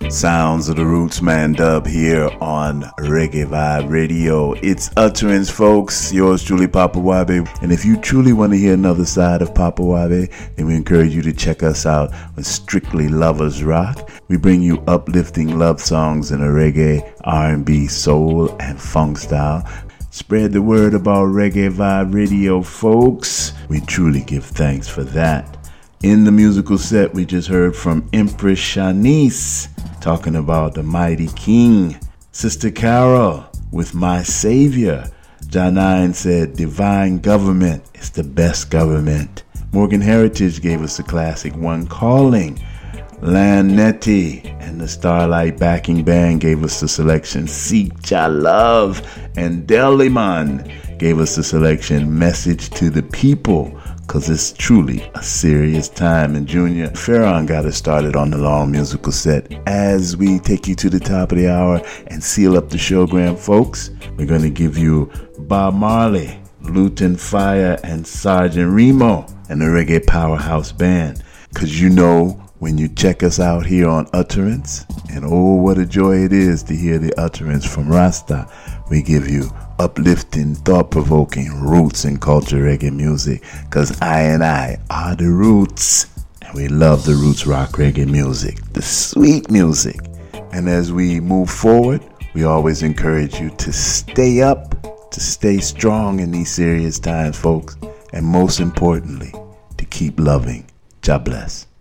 Sounds of the Roots Man Dub here on Reggae Vibe Radio. It's Utterance, folks. Yours truly, Papa Wabe. And if you truly want to hear another side of Papa Wabe, then we encourage you to check us out on Strictly Lovers Rock. We bring you uplifting love songs in a reggae, R&B, soul, and funk style. Spread the word about Reggae Vibe Radio, folks. We truly give thanks for that. In the musical set, we just heard from Empress Shanice talking about the mighty king. Sister Carol with My Savior. Janine said divine government is the best government. Morgan Heritage gave us the classic One Calling. Lan Nettie and the Starlight Backing Band gave us the selection Seek Your Love. And Deliman gave us the selection Message to the People, because it's truly a serious time. And Junior Farron got us started on the long musical set. As we take you to the top of the hour and seal up the showgram, folks, we're going to give you Bob Marley, Luton Fire, and Sergeant Remo and the Reggae Powerhouse Band. Because you know, when you check us out here on Utterance, and oh, what a joy it is to hear the utterance from Rasta, we give you uplifting, thought-provoking roots and culture reggae music, because I are the roots, and we love the roots rock reggae music, the sweet music. And as we move forward, we always encourage you to stay up, to stay strong in these serious times, folks, and most importantly, to keep loving. God bless.